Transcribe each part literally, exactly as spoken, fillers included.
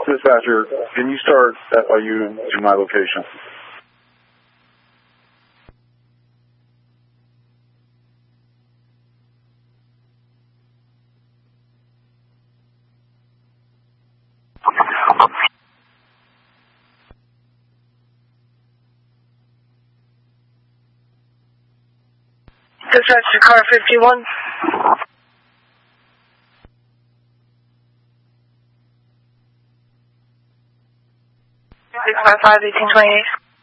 Dispatcher, can you start F I U to my location? Dispatch to car fifty-one. six five five, eighteen twenty-eight.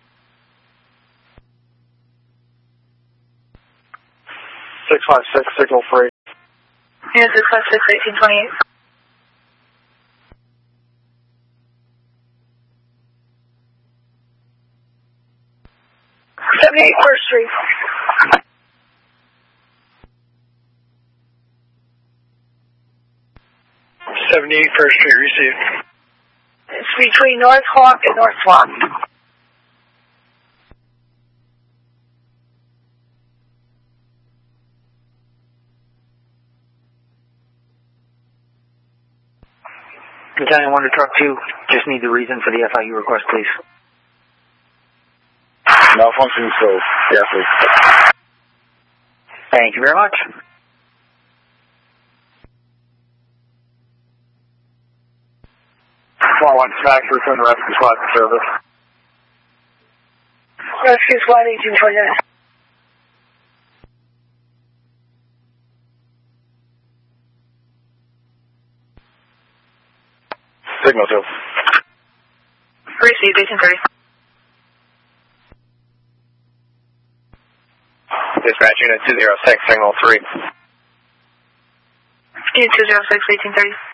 six five six, signal free. Yeah, six five six, eighteen twenty-eight. seventy-eight First Street. seventy-eight First Street received. It's between North Hawk and North Swamp. Battalion one to truck two, just need the reason for the F I U request, please. Malfunctioning stove, yeah, please. Thank you very much. four one smack, return to rescue squad for service. Rescue squad, eighteen twenty-nine. Signal two. Received, eighteen thirty. Dispatch unit two zero six, signal three. Unit two zero six, eighteen thirty.